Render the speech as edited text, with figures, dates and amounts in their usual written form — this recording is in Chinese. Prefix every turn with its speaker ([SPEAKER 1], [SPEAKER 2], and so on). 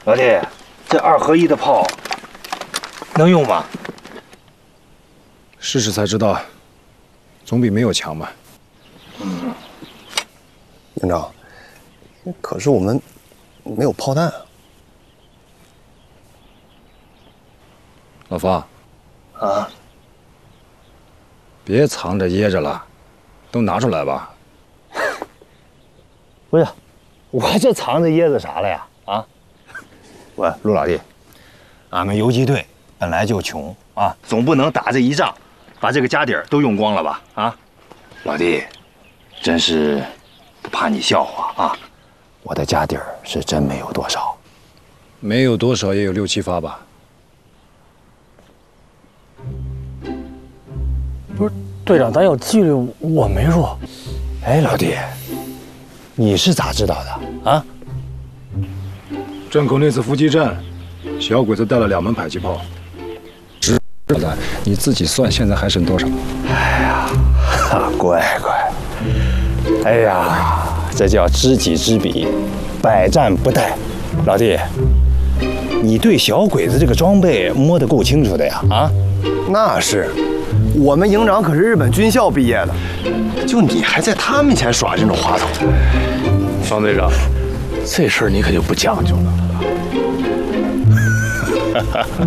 [SPEAKER 1] 老弟，这2合1的炮能用吗？
[SPEAKER 2] 试试才知道，总比没有强嘛。
[SPEAKER 3] 营长，可是我们没有炮弹啊。
[SPEAKER 2] 老方，
[SPEAKER 1] 啊，
[SPEAKER 2] 别藏着掖着了，都拿出来吧。
[SPEAKER 1] 不是，我这藏着掖着啥了呀？啊，喂，陆老弟，俺们游击队本来就穷啊，总不能打这一仗，把这个家底儿都用光了吧？啊，老弟，真是不怕你笑话啊，我的家底儿是真没有多少，
[SPEAKER 2] 没有多少也有6、7发吧。
[SPEAKER 1] 不是，队长，咱有纪律，我没入。哎，老弟，你是咋知道的啊？
[SPEAKER 2] 镇口那次伏击战，小鬼子带了2门迫击炮，你自己算，现在还剩多少？
[SPEAKER 1] 哎呀，乖乖，哎呀，这叫知己知彼，百战不殆。老弟，你对小鬼子这个装备摸得够清楚的呀？啊，
[SPEAKER 3] 那是，我们营长可是日本军校毕业的，就你还在他面前耍这种滑头。
[SPEAKER 4] 方队长，这事儿你可就不讲究了。